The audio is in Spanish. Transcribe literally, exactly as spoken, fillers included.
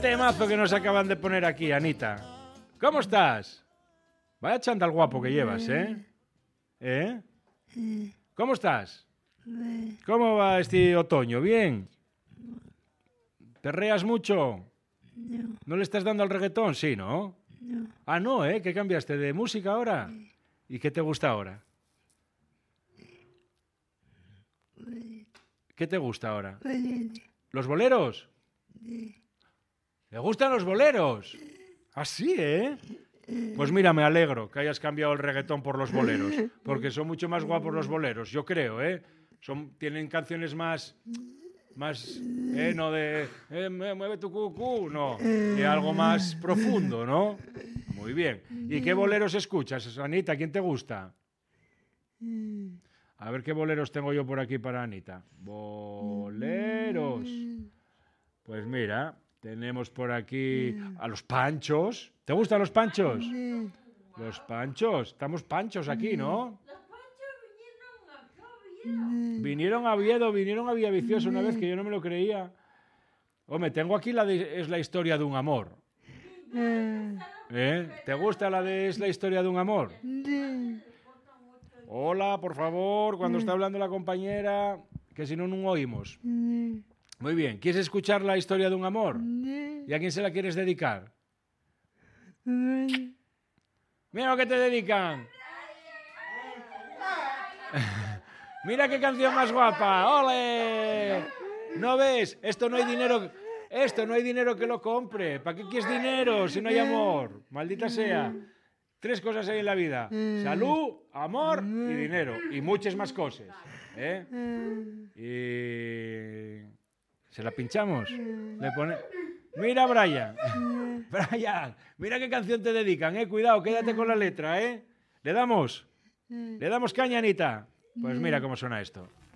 temazo que nos acaban de poner aquí, Anita. ¿Cómo estás? Vaya chándal guapo que llevas, ¿eh? ¿Eh? ¿Cómo estás? ¿Cómo va este otoño? ¿Bien? ¿Te reas mucho? No. ¿No le estás dando al reggaetón? Sí, ¿no? No. Ah, no, ¿eh? ¿Qué cambiaste de música ahora? ¿Y qué te gusta ahora? ¿Qué te gusta ahora? ¿Los boleros? ¿Le gustan los boleros? Así, ¿eh? Pues mira, me alegro que hayas cambiado el reggaetón por los boleros, porque son mucho más guapos los boleros, yo creo, ¿eh? Son, tienen canciones más... más, eh, no de, eh, mueve tu cucú, no, de algo más profundo, ¿no? Muy bien. ¿Y qué boleros escuchas, Anita? ¿Quién te gusta? A ver qué boleros tengo yo por aquí para Anita. Boleros. Pues mira, tenemos por aquí a los Panchos. ¿Te gustan los Panchos? Los Panchos. Estamos Panchos aquí, ¿no? Vinieron a Oviedo, vinieron a Villaviciosa una vez que yo no me lo creía. Hombre, tengo aquí la de Es la historia de un amor. ¿Eh? ¿Te gusta la de Es la historia de un amor? Hola, por favor, cuando está hablando la compañera, que si no, no oímos. Muy bien, ¿quieres escuchar la historia de un amor? ¿Y a quién se la quieres dedicar? Mira lo que te dedican. Mira qué canción más guapa. ¡Ole! ¿No ves? Esto no hay dinero, esto no hay dinero que lo compre. ¿Para qué quieres dinero si no hay amor? Maldita sea. Tres cosas hay en la vida. Salud, amor y dinero. Y muchas más cosas. ¿Eh? Y... ¿Se la pinchamos? Le pone... Mira, Brian. Brian, mira qué canción te dedican, ¿eh? Cuidado, quédate con la letra, ¿eh? ¿Le damos? ¿Le damos caña, Anita? Pues mira cómo suena esto.